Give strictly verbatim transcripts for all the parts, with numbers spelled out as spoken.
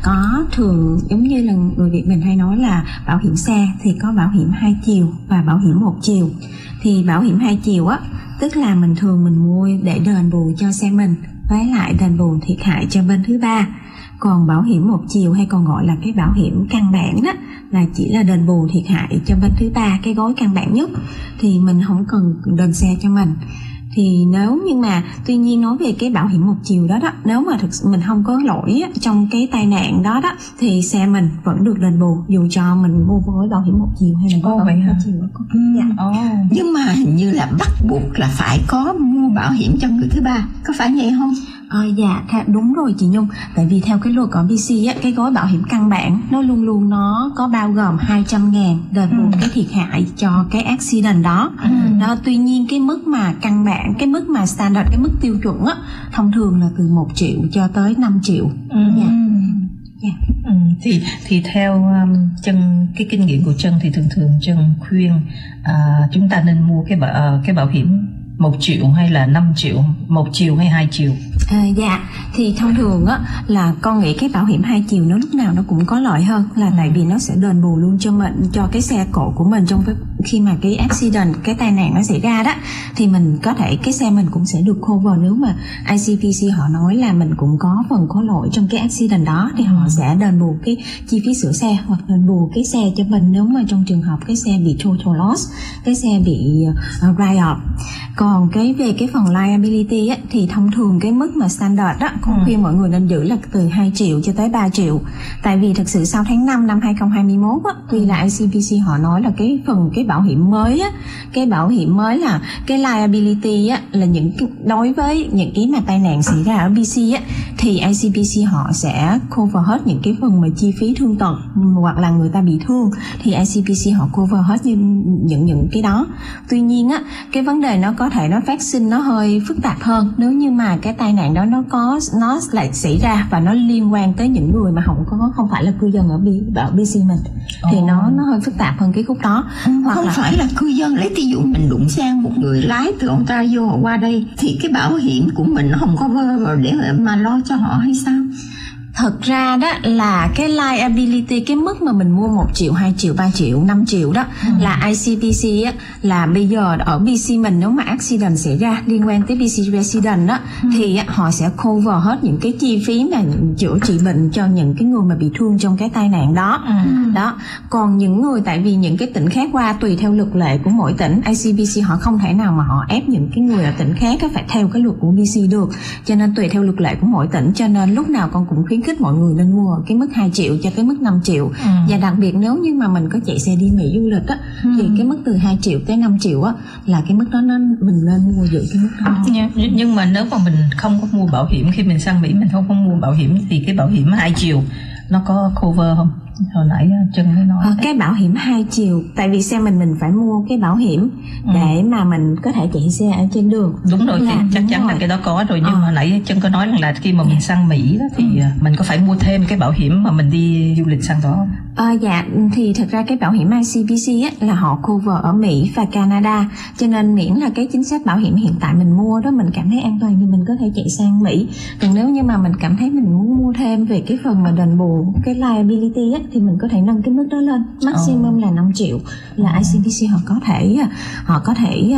có thường giống như là người Việt mình hay nói là bảo hiểm xe thì có bảo hiểm hai chiều và bảo hiểm một chiều. Thì bảo hiểm hai chiều á, tức là mình thường mình mua để đền bù cho xe mình với lại đền bù thiệt hại cho bên thứ ba. Còn bảo hiểm một chiều hay còn gọi là cái bảo hiểm căn bản đó là chỉ là đền bù thiệt hại cho bên thứ ba, cái gói căn bản nhất, thì mình không cần đền xe cho mình. Thì nếu như mà tuy nhiên nói về cái bảo hiểm một chiều đó đó, nếu mà thực sự mình không có lỗi á, trong cái tai nạn đó đó thì xe mình vẫn được đền bù dù cho mình mua gói bảo hiểm một chiều hay là gói bảo hiểm hai chiều đó. Ừ. Dạ. Oh. Nhưng mà hình như là bắt buộc là phải có mua bảo hiểm cho người thứ ba, có phải vậy không? À, dạ đúng rồi chị Nhung, tại vì theo cái luật ở bê xê á, cái gói bảo hiểm căn bản nó luôn luôn nó có bao gồm hai trăm ngàn đền bù ừ. cái thiệt hại cho cái accident đó. ừ. Đó, tuy nhiên cái mức mà căn bản, cái mức mà standard, cái mức tiêu chuẩn á, thông thường là từ một triệu cho tới năm triệu. ừ. Dạ. Yeah. Ừ, thì thì theo um, Trân, cái kinh nghiệm của Trân thì thường thường Trân khuyên uh, chúng ta nên mua cái bảo, uh, cái bảo hiểm một triệu hay là năm triệu, một chiều hay hai chiều? À, dạ thì thông thường á là con nghĩ cái bảo hiểm hai chiều nó lúc nào nó cũng có lợi hơn, là tại vì nó sẽ đền bù luôn cho mình, cho cái xe cộ của mình trong cái khi mà cái accident, cái tai nạn nó xảy ra đó, thì mình có thể cái xe mình cũng sẽ được cover. Nếu mà i xê bê xê họ nói là mình cũng có phần có lỗi trong cái accident đó thì họ sẽ đền bù cái chi phí sửa xe hoặc đền bù cái xe cho mình nếu mà trong trường hợp cái xe bị total loss, cái xe bị uh, write off. Còn cái về cái phần liability á, thì thông thường cái mức mà standard á, con khuyên mọi người nên giữ là từ hai triệu cho tới ba triệu. Tại vì thực sự sau tháng năm năm hai không hai mốt á, tuy là i xê bê xê họ nói là cái phần cái bảo hiểm mới á, cái bảo hiểm mới là cái liability á, là những đối với những cái mà tai nạn xảy ra ở bê xê á, thì i xê bê xê họ sẽ cover hết những cái phần mà chi phí thương tật hoặc là người ta bị thương, thì i xê bê xê họ cover hết những những những cái đó. Tuy nhiên á, cái vấn đề nó có thể nó phát sinh nó hơi phức tạp hơn nếu như mà cái tai nạn đó nó có nó lại xảy ra và nó liên quan tới những người mà không có không phải là cư dân ở ở bê xê mình, thì oh. nó nó hơi phức tạp hơn cái khúc đó. Hoặc không là... phải là cư dân, lấy ví dụ mình đụng sang một người lái từ Ontario qua đây thì cái bảo hiểm của mình nó không có để mà lo cho họ hay sao? Thật ra đó là cái liability, cái mức mà mình mua một triệu, hai triệu, ba triệu, năm triệu đó ừ. là i xê bê xê á, là bây giờ ở bê xê mình nếu mà accident xảy ra liên quan tới bê xê resident đó ừ. thì á, họ sẽ cover hết những cái chi phí mà chữa trị bệnh cho những cái người mà bị thương trong cái tai nạn đó. Ừ. Đó. Còn những người, tại vì những cái tỉnh khác qua tùy theo luật lệ của mỗi tỉnh, i xê bê xê họ không thể nào mà họ ép những cái người ở tỉnh khác phải theo cái luật của bê xê được. Cho nên tùy theo luật lệ của mỗi tỉnh, cho nên lúc nào con cũng khuyến khích mọi người nên mua cái mức hai triệu cho tới mức năm triệu. ừ. Và đặc biệt nếu như mà mình có chạy xe đi Mỹ du lịch á, ừ. thì cái mức từ hai triệu tới năm triệu á là cái mức đó nó mình nên mua giữ cái mức đó. Nhưng, nhưng mà nếu mà mình không có mua bảo hiểm, khi mình sang Mỹ mình không có mua bảo hiểm thì cái bảo hiểm hai triệu nó có cover không? Hồi nãy Trân mới nói à, cái bảo hiểm hai chiều, tại vì xe mình mình phải mua cái bảo hiểm ừ. để mà mình có thể chạy xe ở trên đường. Đúng rồi, là, chắc đúng chắn rồi. là cái đó có rồi, nhưng à. mà nãy Trân có nói là khi mà mình sang Mỹ đó, thì ừ. mình có phải mua thêm cái bảo hiểm mà mình đi du lịch sang đó không? À, dạ thì thật ra cái bảo hiểm i xê bê xê á, là họ cover ở Mỹ và Canada, cho nên miễn là cái chính sách bảo hiểm hiện tại mình mua đó mình cảm thấy an toàn thì mình có thể chạy sang Mỹ. Còn nếu như mà mình cảm thấy mình muốn mua thêm về cái phần mà đền bù cái liability á, thì mình có thể nâng cái mức đó lên, maximum oh. là năm triệu là i xê bê xê họ có thể họ có thể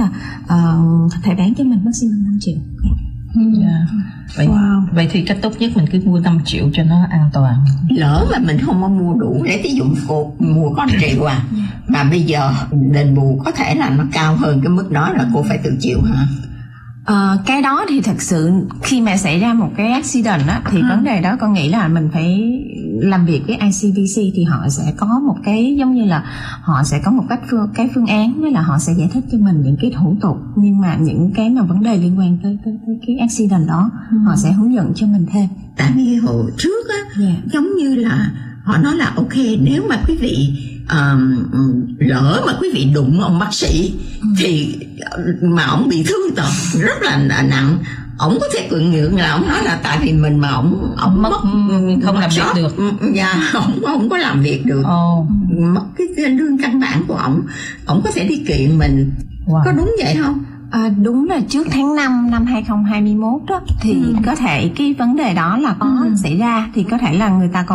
uh, thể bán cho mình maximum năm triệu. Yeah. Vậy, wow. vậy thì cách tốt nhất mình cứ mua năm triệu cho nó an toàn. Lỡ mà mình không có mua đủ, để ví dụ cô mua con triệu à, mà bây giờ đền bù có thể là nó cao hơn cái mức đó là cô phải tự chịu hả? Uh, cái đó thì thật sự khi mà xảy ra một cái accident á, thì à. vấn đề đó con nghĩ là mình phải làm việc với i xê bê xê, thì họ sẽ có một cái giống như là họ sẽ có một cách phương, cái phương án, với là họ sẽ giải thích cho mình những cái thủ tục, nhưng mà những cái mà vấn đề liên quan tới, tới, tới cái accident đó ừ. họ sẽ hướng dẫn cho mình thêm. Tại vì hồi trước á, yeah. giống như là họ nói là ok, nếu mà quý vị um, lỡ mà quý vị đụng ông bác sĩ ừ. thì mà ông bị thương tật rất là nặng, ông có thể cưỡng ngượng là ông nói là tại vì mình mà ông ông mất không làm việc được, dạ ông không có làm việc được, oh. mất cái, cái lương căn bản của ông, ông có thể đi kiện mình. Wow. Có đúng vậy không? À, đúng là trước tháng năm năm hai không hai mốt đó thì ừ. có thể cái vấn đề đó là có ừ. xảy ra, thì có thể là người ta còn